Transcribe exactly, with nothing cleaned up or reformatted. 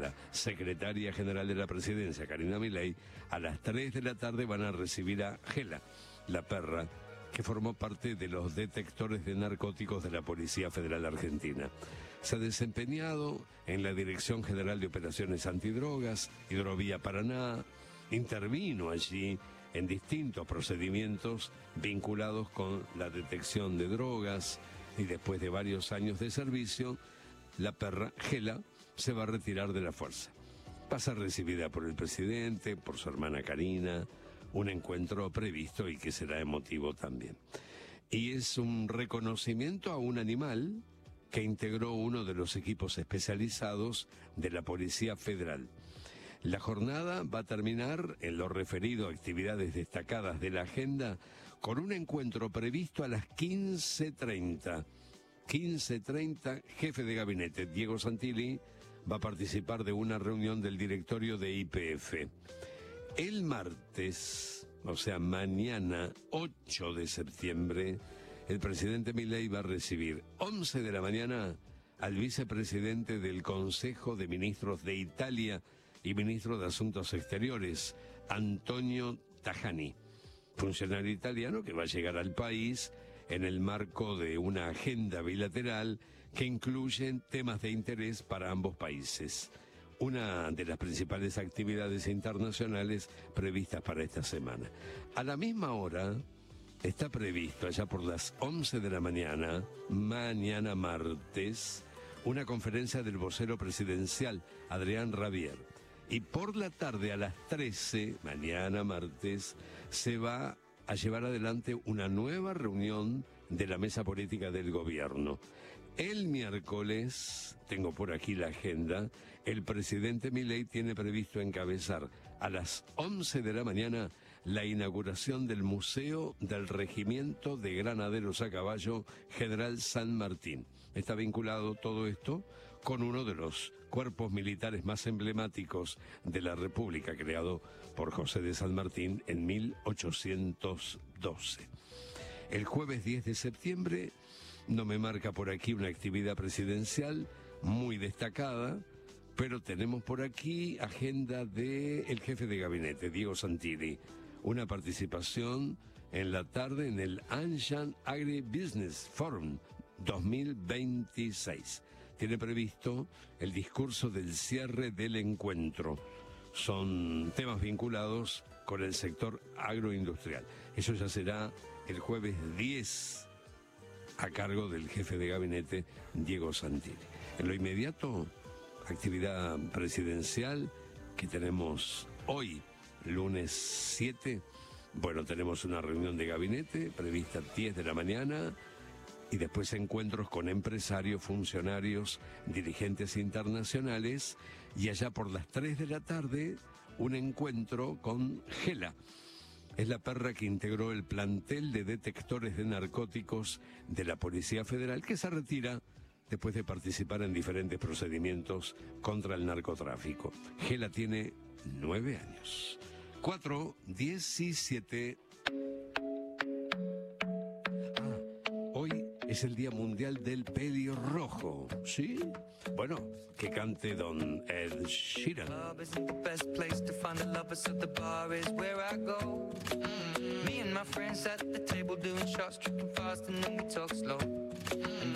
la secretaria general de la presidencia, Karina Milei, a las tres de la tarde van a recibir a Gela, la perra, que formó parte de los detectores de narcóticos de la Policía Federal Argentina. Se ha desempeñado en la Dirección General de Operaciones Antidrogas, Hidrovía Paraná, intervino allí en distintos procedimientos vinculados con la detección de drogas y después de varios años de servicio, la perra Gela se va a retirar de la fuerza. Va a ser recibida por el presidente, por su hermana Karina, un encuentro previsto y que será emotivo también. Y es un reconocimiento a un animal que integró uno de los equipos especializados de la Policía Federal. La jornada va a terminar, en lo referido a actividades destacadas de la agenda, con un encuentro previsto a las quince treinta. quince treinta, jefe de gabinete Diego Santilli va a participar de una reunión del directorio de Y P F. El martes, o sea, mañana, ocho de septiembre, el presidente Milei va a recibir, once de la mañana, al vicepresidente del Consejo de Ministros de Italia y ministro de Asuntos Exteriores, Antonio Tajani, funcionario italiano que va a llegar al país en el marco de una agenda bilateral que incluye temas de interés para ambos países. Una de las principales actividades internacionales previstas para esta semana. A la misma hora está previsto, allá por las once de la mañana, mañana martes, una conferencia del vocero presidencial, Adrián Rabier. Y por la tarde a las trece, mañana martes, se va a llevar adelante una nueva reunión de la mesa política del gobierno. El miércoles, tengo por aquí la agenda, el presidente Milei tiene previsto encabezar a las once de la mañana la inauguración del Museo del Regimiento de Granaderos a Caballo General San Martín. Está vinculado todo esto con uno de los cuerpos militares más emblemáticos de la República, creado por José de San Martín en mil ochocientos doce. El jueves diez de septiembre, no me marca por aquí una actividad presidencial muy destacada, pero tenemos por aquí agenda del jefe de gabinete, Diego Santilli, una participación en la tarde en el Anshan Agribusiness Forum dos mil veintiséis. Tiene previsto el discurso del cierre del encuentro. Son temas vinculados con el sector agroindustrial. Eso ya será el jueves diez a cargo del jefe de gabinete, Diego Santilli. En lo inmediato, actividad presidencial que tenemos hoy, lunes siete. Bueno, tenemos una reunión de gabinete prevista a diez de la mañana y después encuentros con empresarios, funcionarios, dirigentes internacionales y allá por las tres de la tarde un encuentro con Gela. Es la perra que integró el plantel de detectores de narcóticos de la Policía Federal, que se retira después de participar en diferentes procedimientos contra el narcotráfico. Gela tiene nueve años. cuatro diecisiete. Ah, hoy es el Día Mundial del Pelirrojo, ¿sí? Bueno, que cante don Ed Sheeran. Club isn't the best place to find the lovers, so the bar is where I go. Mm-hmm. Me and my friends at the table doing shots, tripping fast, and then we talk slow. Mm-hmm.